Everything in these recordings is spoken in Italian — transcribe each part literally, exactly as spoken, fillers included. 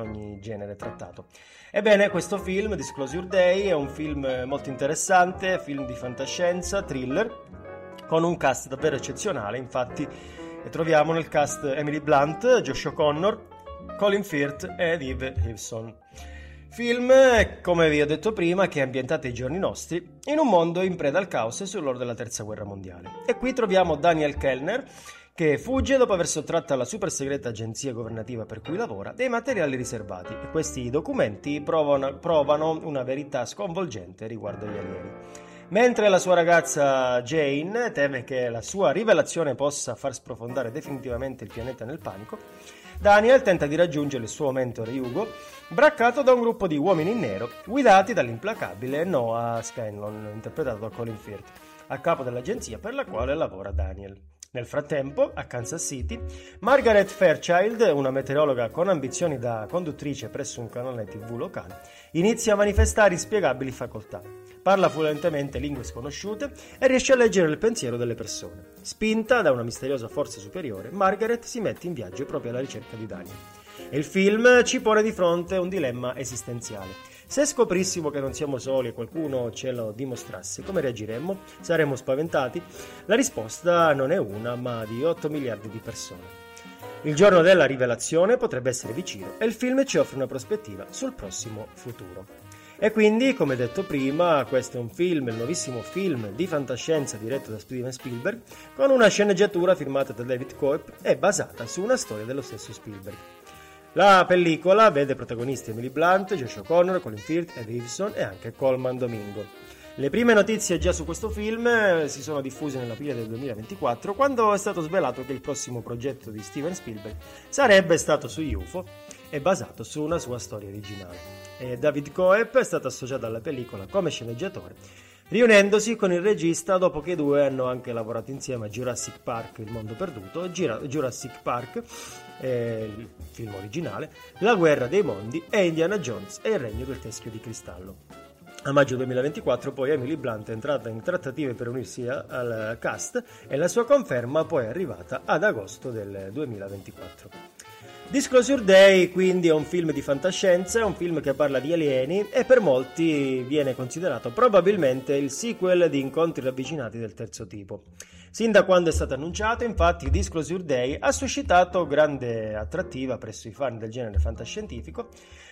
ogni genere trattato. Ebbene, questo film, Disclosure Day, è un film molto interessante, film di fantascienza, thriller, con un cast davvero eccezionale. Infatti troviamo nel cast Emily Blunt, Josh O'Connor, Colin Firth ed Eve Hewson. Film, come vi ho detto prima, che è ambientato ai giorni nostri, in un mondo in preda al caos e sull'orlo della terza guerra mondiale. E qui troviamo Daniel Kellner, che fugge dopo aver sottratto alla super segreta agenzia governativa per cui lavora dei materiali riservati, e questi documenti provano, provano una verità sconvolgente riguardo agli alieni. Mentre la sua ragazza Jane teme che la sua rivelazione possa far sprofondare definitivamente il pianeta nel panico, Daniel tenta di raggiungere il suo mentore Hugo, braccato da un gruppo di uomini in nero guidati dall'implacabile Noah Scanlon, interpretato da Colin Firth, a capo dell'agenzia per la quale lavora Daniel. Nel frattempo, a Kansas City, Margaret Fairchild, una meteorologa con ambizioni da conduttrice presso un canale tivù locale, inizia a manifestare inspiegabili facoltà. Parla fluentemente lingue sconosciute e riesce a leggere il pensiero delle persone. Spinta da una misteriosa forza superiore, Margaret si mette in viaggio proprio alla ricerca di Daniel. E il film ci pone di fronte un dilemma esistenziale. Se scoprissimo che non siamo soli e qualcuno ce lo dimostrasse, come reagiremmo? Saremmo spaventati? La risposta non è una, ma di otto miliardi di persone. Il giorno della rivelazione potrebbe essere vicino e il film ci offre una prospettiva sul prossimo futuro. E quindi, come detto prima, questo è un film, il nuovissimo film di fantascienza diretto da Steven Spielberg, con una sceneggiatura firmata da David Cope e basata su una storia dello stesso Spielberg. La pellicola vede protagonisti Emily Blunt, Josh O'Connor, Colin Firth, Ed Hewson e anche Colman Domingo. Le prime notizie già su questo film si sono diffuse nell'aprile del duemilaventiquattro, quando è stato svelato che il prossimo progetto di Steven Spielberg sarebbe stato su U F O e basato su una sua storia originale. E David Coep è stato associato alla pellicola come sceneggiatore, riunendosi con il regista dopo che i due hanno anche lavorato insieme a Jurassic Park, Il mondo perduto, Jurassic Park, eh, il film originale, La guerra dei mondi e Indiana Jones e il regno del teschio di cristallo. A maggio duemilaventiquattro poi Emily Blunt è entrata in trattative per unirsi al cast e la sua conferma poi è arrivata ad agosto del duemilaventiquattro. Disclosure Day quindi è un film di fantascienza, è un film che parla di alieni e per molti viene considerato probabilmente il sequel di Incontri ravvicinati del terzo tipo. Sin da quando è stato annunciato, infatti, Disclosure Day ha suscitato grande attrattiva presso i fan del genere fantascientifico,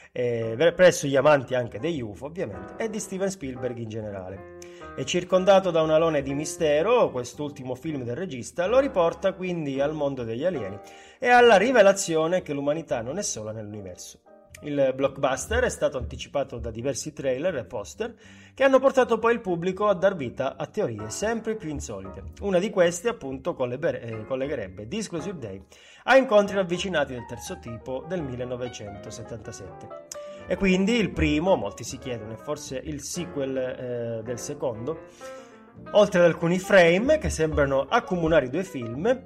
eh, presso gli amanti anche degli U F O ovviamente e di Steven Spielberg in generale. È circondato da un alone di mistero, quest'ultimo film del regista lo riporta quindi al mondo degli alieni e alla rivelazione che l'umanità non è sola nell'universo. Il blockbuster è stato anticipato da diversi trailer e poster che hanno portato poi il pubblico a dar vita a teorie sempre più insolite. Una di queste appunto collegherebbe Disclosure Day a Incontri ravvicinati del terzo tipo del millenovecentosettantasette. E quindi il primo, molti si chiedono, è forse il sequel eh, del secondo, oltre ad alcuni frame che sembrano accomunare i due film.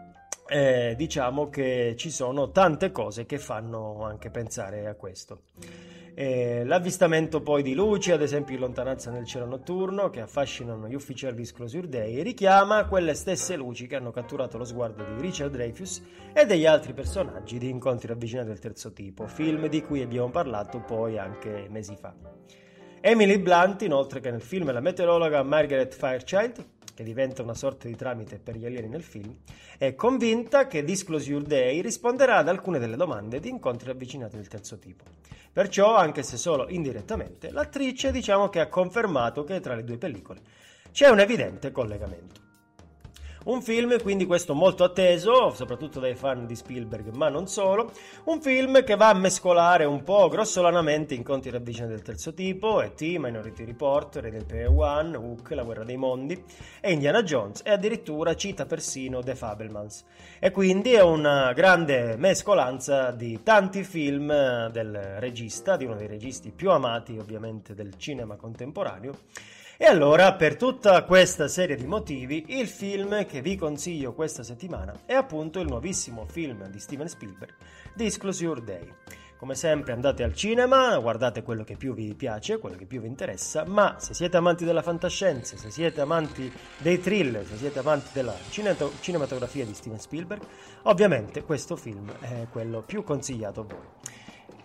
Eh, diciamo che ci sono tante cose che fanno anche pensare a questo. Eh, l'avvistamento poi di luci, ad esempio in lontananza nel cielo notturno, che affascinano gli ufficiali di Disclosure Day, richiama quelle stesse luci che hanno catturato lo sguardo di Richard Dreyfuss e degli altri personaggi di Incontri ravvicinati del terzo tipo, film di cui abbiamo parlato poi anche mesi fa. Emily Blunt, inoltre, che nel film è la meteorologa Margaret Fairchild, che diventa una sorta di tramite per gli alieni nel film, è convinta che Disclosure Day risponderà ad alcune delle domande di Incontri ravvicinati del terzo tipo. Perciò, anche se solo indirettamente, l'attrice diciamo che ha confermato che tra le due pellicole c'è un evidente collegamento. Un film quindi questo molto atteso, soprattutto dai fan di Spielberg, ma non solo, un film che va a mescolare un po' grossolanamente Incontri ravvicinati del terzo tipo, E T, Minority Report, Ready Player One, Hook, La guerra dei mondi e Indiana Jones, e addirittura cita persino The Fabelmans. E quindi è una grande mescolanza di tanti film del regista, di uno dei registi più amati ovviamente del cinema contemporaneo. E allora, per tutta questa serie di motivi, il film che vi consiglio questa settimana è appunto il nuovissimo film di Steven Spielberg, Disclosure Day. Come sempre andate al cinema, guardate quello che più vi piace, quello che più vi interessa, ma se siete amanti della fantascienza, se siete amanti dei thriller, se siete amanti della cinematografia di Steven Spielberg, ovviamente questo film è quello più consigliato a voi.